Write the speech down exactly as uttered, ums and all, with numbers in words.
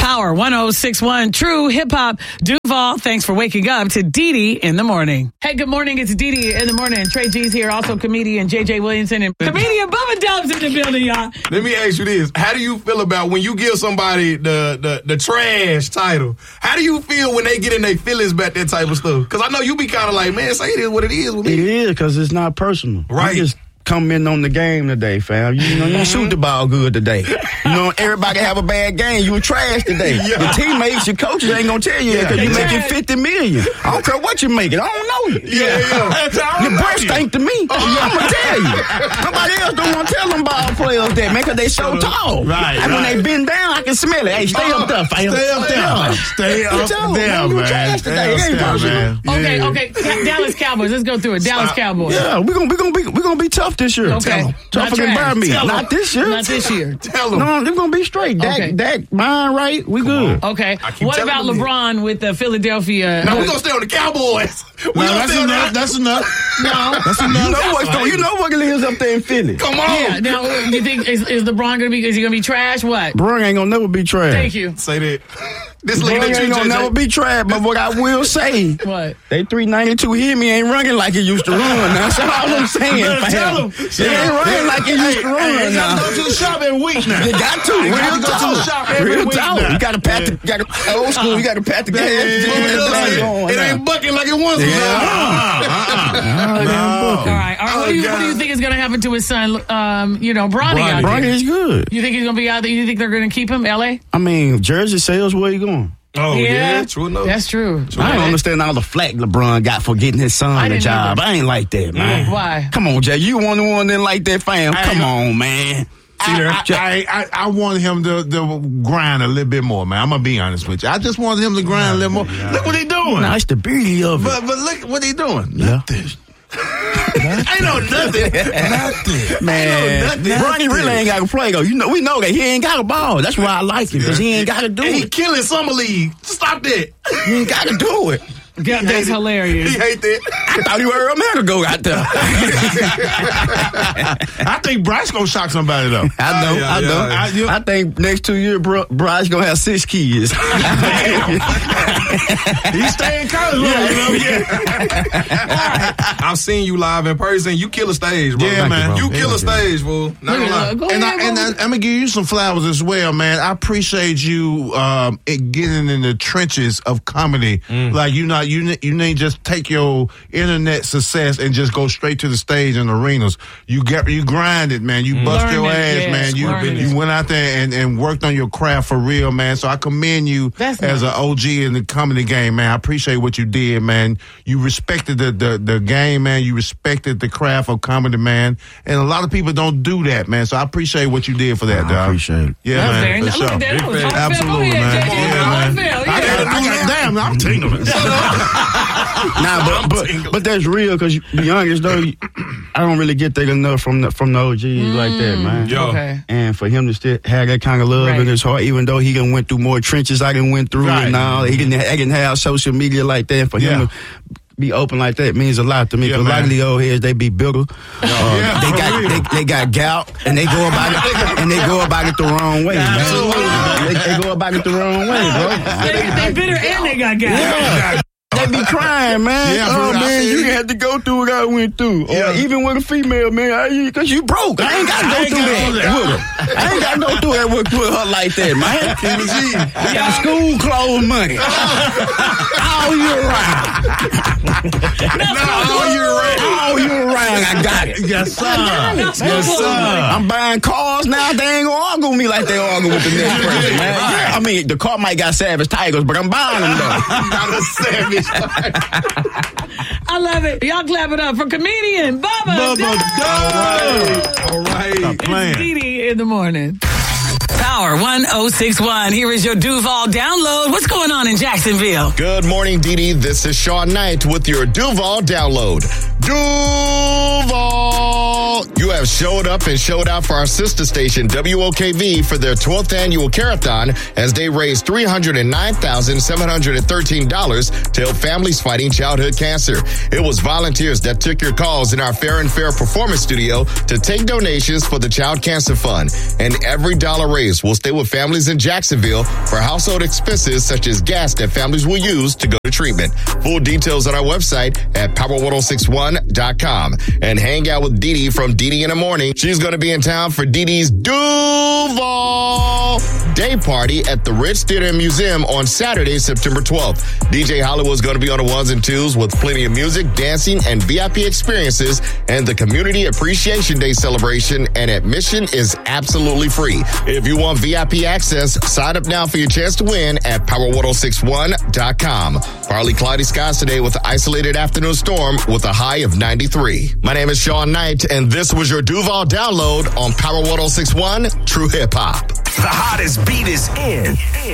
Power one oh six point one, True Hip Hop. Duval, thanks for waking up to Dee Dee in the morning. Hey, good morning. It's Dee Dee in the morning. Trey G's here, also comedian J J Williamson and comedian Bubba Dubs in the building, y'all. Let me ask you this. How do you feel about when you give somebody the, the, the trash title? How do you feel when they get in their feelings about that type of stuff? Because I know you be kind of like, man, say it is what it is with me. It is, because it's not personal. Right. You just come in on the game today, fam. You know, you don't shoot the ball good today. You know, everybody have a bad game. You were trash today. Yeah. Your teammates, your coaches ain't gonna tell you that because you're making fifty million. I don't care what you're making. I don't know you. Yeah, yeah. Your breath stink to me. Oh, yeah, I'm gonna tell you. Nobody else don't want to tell them ball players that, man, because they so tall. Right. And right. when they bend down, I can smell it. Hey, stay oh, up there, fam. Stay up there. Stay up there, man. man. Today. It ain't personal. Okay, okay. Dallas Cowboys. Let's go through it. Dallas Stop. Cowboys. Yeah, we're gonna, we gonna, be, we gonna be tough this year. Okay. Tougher than Burmy. Not this year. Not this year. Tell them. No, they're going to be straight. Dak, Okay. Dak, mine right, we good. Okay. What telling about them LeBron with the Philadelphia? No, we're going to stay on the Cowboys. We No, gonna that's stay on enough. that. That's enough. No. That's You enough. know what's going, you know what lives up there in Philly. Come on. Yeah. Now, you think is, is LeBron going to be? Is he going to be trash? What? Bron ain't going to never be trash. Thank you. Say that. This Bron league ain't that you going to never be trash, but what I will say, What? they three ninety-two hear me ain't running like it used to run. Now, that's all I'm saying, You better fam. tell 'em. They ain't running like it used to run Hey, you now. gotta go to the shop every week now. You got to. You Real gotta go to the talk. shop every Real week talk. now. You got to pat the, you got to, old school, you got to pat the gas. It ain't bucking like it once was. All right. All right. What do you, what do you think is going to happen to his son? Um, you know, Bronny. out Bronny there? is good. You think he's going to be out there? You think they're going to keep him? L A. I mean, jersey sales, where you going? Oh, yeah. True enough. That's true. I don't understand all the flack LeBron got for getting his son the didn't job. either. I ain't like that, man. Why? Come on, Jay. You one the one that like that, fam. Come on, man. I, I, I, I wanted him to, to grind a little bit more, man. I'm going to be honest with you. I just wanted him to grind a little more. Look what he doing. Nah, it's the beauty of it. But, but look what he doing. Yeah. Nothing. I know nothing. Nothing. Man, Bronny really ain't got to play, though. You know, we know that he ain't got a ball. That's why I like him, because he ain't got to do And he it. killing Summer League. Stop that. He ain't got to do it. Yeah, that's hilarious. He hate that. I thought he were a man ago out there. I think Bryce going to shock somebody, though. I know, Yeah, I know. yeah, I, yeah. I think next two years, bro, Bryce going to have six kids. He's staying college, yeah, you know? Yeah. I've seen you live in person. You kill a stage, bro. Yeah, man. You bro. kill a Thank stage, fool. Not gonna lie. Go And, ahead, I, and I, Bubba. I'm going to give you some flowers as well, man. I appreciate you um, it getting in the trenches of comedy. Like, you not you you ain't just take your internet success and just go straight to the stage and arenas. You get you grinded, man. You bust Learned your it, ass, yes, man. You learned you it. went out there and, and worked on your craft for real, man. So I commend you That's as nice. an O G in the comedy game, man. I appreciate what you did, man. You respected the, the, the game, man. You respected the craft of comedy, man. And a lot of people don't do that, man. So I appreciate what you did for that, I dog. appreciate it. Yeah, That's man. very For nice. sure. Look at that. That was heartfelt. Absolutely, Go ahead, man. J J. Yeah, man. Heartfelt, I yeah. got, I got, damn, I'm tingling. Nah, but but, but that's real, because to be honest though, I don't really get that enough from the from the O Gs like that, man. Yo. Okay. And for him to still have that kind of love Right. in his heart, even though he done went through more trenches I done went through Right. and all, he didn't, I didn't have social media like that. And for Yeah. him to be open like that means a lot to me. Yeah, Because a lot man. of these old heads, they be bitter. Uh, Yeah, they for got real. they, they got gout, and they go about it and they go about it the wrong way. man. Absolutely. They, they go about it the wrong way, bro. They, they bitter and they got gas. Yeah. They be crying, man. Yeah, oh, bro, I man, feel you you. had to go through what I went through. Yeah. Or even with a female, man, because you broke. I ain't got to I go ain't through gotta that do that. with her. I ain't got to go through that with, with her like that, man. We got school clothes money. All year round. all year round. All year round, I got it. Yes, sir. Yes, Yes, sir. I'm buying cars now. They ain't gonna argue with me like they argue with the next person, man. Yeah, I mean, the car might got Savage Tigers, but I'm buying them though. Not a savage. I love it. Y'all clap it up for comedian Bubba. Bubba Dubs. All right. Stop playing. It's Dee Dee in the morning. Power one oh six point one. Here is your Duval download. What's going on in Jacksonville? Good morning, Dee Dee. This is Sean Knight with your Duval download. Duval Duval, you have showed up and showed out for our sister station, W O K V, for their twelfth annual Carathon as they raised three hundred nine thousand seven hundred thirteen dollars to help families fighting childhood cancer. It was volunteers that took your calls in our Fair and Fair Performance Studio to take donations for the Child Cancer Fund. And every dollar raised will stay with families in Jacksonville for household expenses such as gas that families will use to go to treatment. Full details on our website at power ten sixty-one dot com. And hang out with Dee Dee from Dee Dee in the Morning. She's going to be in town for Dee Dee's Duval Day Party at the Ritz Theater and Museum on Saturday, September twelfth. D J Hollywood's going to be on the ones and twos with plenty of music, dancing, and V I P experiences and the Community Appreciation Day celebration, and admission is absolutely free. If you want V I P access, sign up now for your chance to win at power ten sixty-one dot com. Partly cloudy skies today with an isolated afternoon storm with a high of ninety-three. My name is Sean Knight, and this was your Duval download on Power ten sixty-one True Hip Hop. The hottest beat is in.